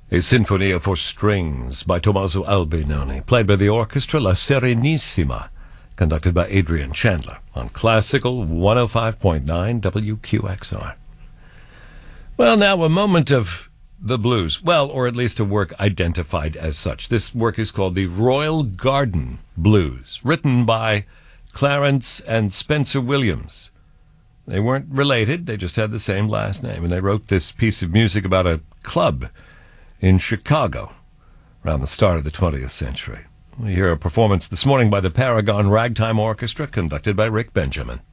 A Sinfonia for Strings by Tommaso Albinoni, played by the orchestra La Serenissima, conducted by Adrian Chandler on Classical 105.9 WQXR. Well, now a moment of the blues. Well, or at least a work identified as such. This work is called the Royal Garden Blues, written by Clarence and Spencer Williams. They weren't related, they just had the same last name, and they wrote this piece of music about a club in Chicago around the start of the 20th century. We hear a performance this morning by the Paragon Ragtime Orchestra, conducted by Rick Benjamin.